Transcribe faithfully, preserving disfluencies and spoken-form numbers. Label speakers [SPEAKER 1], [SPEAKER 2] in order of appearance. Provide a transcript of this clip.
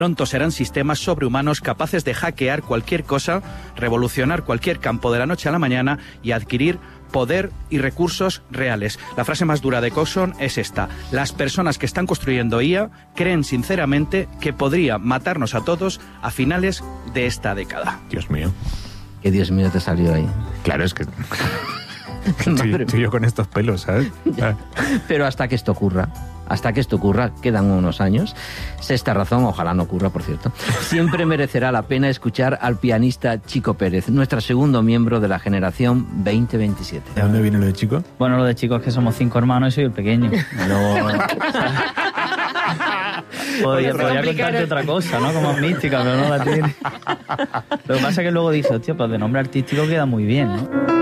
[SPEAKER 1] Pronto serán sistemas sobrehumanos capaces de hackear cualquier cosa, revolucionar cualquier campo de la noche a la mañana y adquirir poder y recursos reales. La frase más dura de Coxon es esta: las personas que están construyendo I A creen sinceramente que podría matarnos a todos a finales de esta década.
[SPEAKER 2] Dios mío.
[SPEAKER 3] ¿Qué Dios mío te salió ahí?
[SPEAKER 2] Claro, es que... Estoy, estoy yo con estos pelos, ¿sabes?
[SPEAKER 3] Pero hasta que esto ocurra, hasta que esto ocurra, quedan unos años. Sexta razón, ojalá no ocurra, por cierto. Siempre merecerá la pena escuchar al pianista Chico Pérez, nuestro segundo miembro de la generación veinte veintisiete.
[SPEAKER 2] ¿De dónde viene lo de Chico?
[SPEAKER 4] Bueno, lo de Chico es que somos cinco hermanos y soy el pequeño. Luego... Podría, podría contarte otra cosa, ¿no? Como mística, pero no la tiene. Lo que pasa es que luego dice, hostia, pues de nombre artístico queda muy bien, ¿no?